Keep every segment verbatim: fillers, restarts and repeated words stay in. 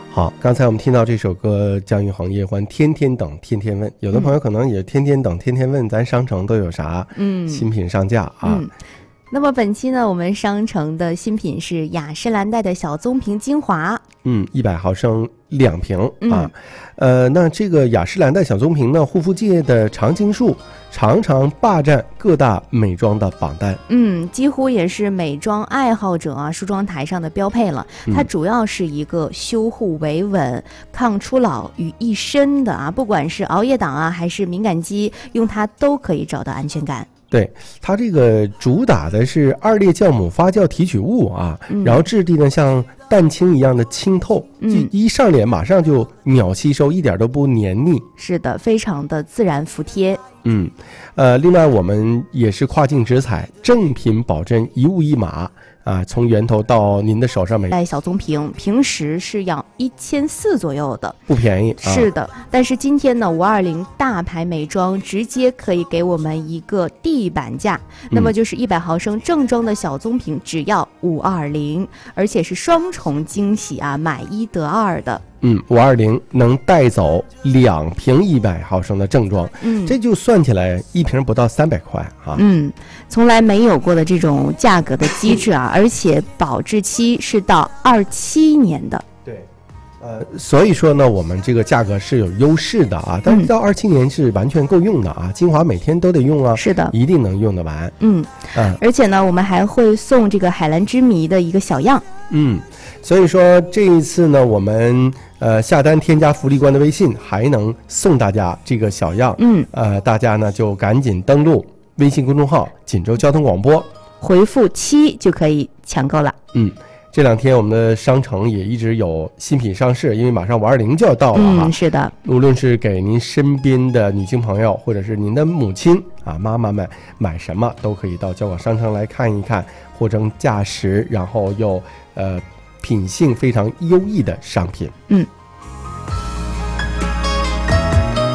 好，刚才我们听到这首歌姜育恒叶欢天天等天天问，有的朋友可能也天天等天天问咱商城都有啥嗯新品上架啊、 嗯那么本期呢，我们商城的新品是雅诗兰黛的小棕瓶精华， 嗯，一百毫升两瓶啊、 嗯， 呃，那这个雅诗兰黛小棕瓶呢，护肤界的常青树，常常霸占各大美妆的榜单。 嗯，几乎也是美妆爱好者啊梳妆台上的标配了。它主要是一个修护维稳、抗初老于一身的啊，不管是熬夜党啊，还是敏感肌，用它都可以找到安全感。 对，它这个主打的是二裂酵母发酵提取物啊、嗯，然后质地呢像蛋清一样的清透，嗯，一上脸马上就秒吸收，一点都不黏腻。 是的，非常的自然服帖。 嗯，呃，另外我们也是跨境直采，正品保真，一物一码啊，从源头到您的手上。 带小棕瓶平时是要一千四左右的， 不便宜、啊。 是的，但是今天呢，五二零大牌美妆直接可以给我们一个地板价，嗯、那么就是一百毫升正装的小棕瓶只要五二零，而且是双重惊喜啊，买一得二的。 嗯，五二零能带走两瓶一百毫升的正装，嗯，这就算起来一瓶不到三百块啊。 嗯，从来没有过的这种价格的机制啊，而且保质期是到二七年的。 对，呃，所以说呢，我们这个价格是有优势的啊，但是到二七年是完全够用的啊，嗯、精华每天都得用啊， 是的， 一定能用得完。 嗯嗯，而且呢，我们还会送这个海蓝之谜的一个小样。 嗯，所以说这一次呢，我们呃下单添加福利官的微信，还能送大家这个小样。嗯，呃，大家呢就赶紧登录微信公众号锦州交通广播， 回复七就可以抢购了。 嗯。这两天我们的商城也一直有新品上市，因为马上五二零就要到了哈。 嗯，是的。 无论是给您身边的女性朋友，或者是您的母亲啊、妈妈们买什么，都可以到交广商城来看一看，货真价实，然后又呃品性非常优异的商品。 嗯。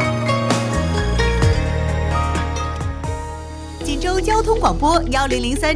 锦州交通广播幺零零三。